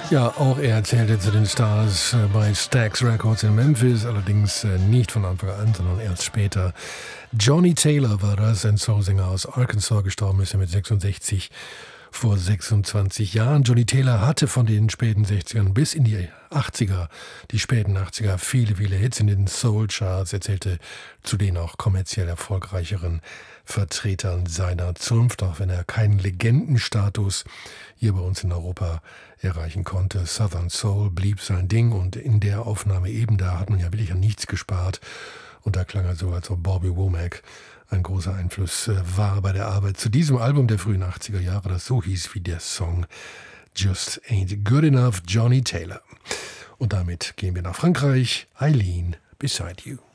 Ja, auch er zählte zu den Stars bei Stax Records in Memphis, allerdings nicht von Anfang an, sondern erst später. Johnny Taylor war das, ein Soulsänger aus Arkansas, gestorben ist er mit 66 vor 26 Jahren. Johnny Taylor hatte von den späten 60ern bis in die 80er, die späten 80er, viele Hits in den Soul-Charts. Er zählte zu den auch kommerziell erfolgreicheren Vertretern seiner Zunft, auch wenn er keinen Legendenstatus hier bei uns in Europa erreichen konnte. Southern Soul blieb sein Ding und in der Aufnahme eben da hat man ja wirklich an nichts gespart. Und da klang er so, als ob Bobby Womack ein großer Einfluss war bei der Arbeit zu diesem Album der frühen 80er Jahre, das so hieß wie der Song Just Ain't Good Enough, Johnny Taylor. Und damit gehen wir nach Frankreich. Eileen, Beside You.